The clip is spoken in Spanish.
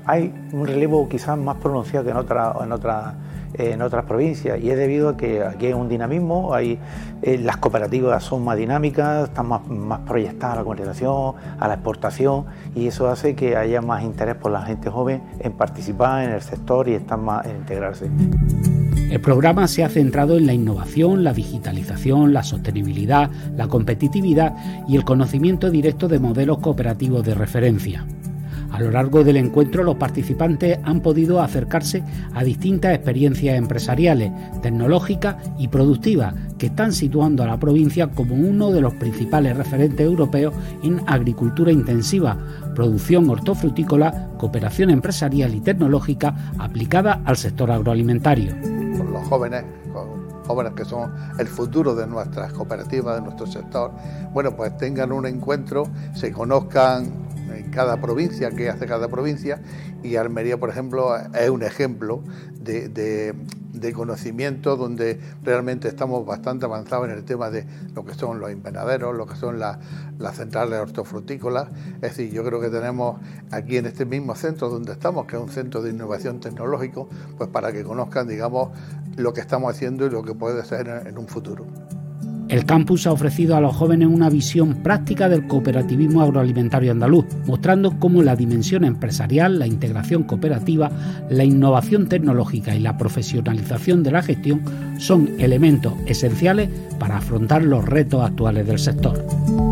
hay un relevo quizás más pronunciado que en otras provincias, y es debido a que aquí hay un dinamismo, las cooperativas son más dinámicas, están más proyectadas a la comercialización, a la exportación, y eso hace que haya más interés por la gente joven en participar en el sector y estar más en integrarse. El programa se ha centrado en la innovación, la digitalización, la sostenibilidad, la competitividad y el conocimiento directo de modelos cooperativos de referencia. A lo largo del encuentro, los participantes han podido acercarse a distintas experiencias empresariales, tecnológicas y productivas que están situando a la provincia como uno de los principales referentes europeos en agricultura intensiva, producción hortofrutícola, cooperación empresarial y tecnológica aplicada al sector agroalimentario. Con los jóvenes que son el futuro de nuestras cooperativas, de nuestro sector, bueno, pues tengan un encuentro, se conozcan en cada provincia, qué hace cada provincia, y Almería, por ejemplo, es un ejemplo de conocimiento donde realmente estamos bastante avanzados en el tema de lo que son los invernaderos, lo que son las centrales hortofrutícolas. Es decir, yo creo que tenemos aquí en este mismo centro donde estamos, que es un centro de innovación tecnológico, pues para que conozcan, digamos, lo que estamos haciendo y lo que puede ser en un futuro. El campus ha ofrecido a los jóvenes una visión práctica del cooperativismo agroalimentario andaluz, mostrando cómo la dimensión empresarial, la integración cooperativa, la innovación tecnológica y la profesionalización de la gestión son elementos esenciales para afrontar los retos actuales del sector.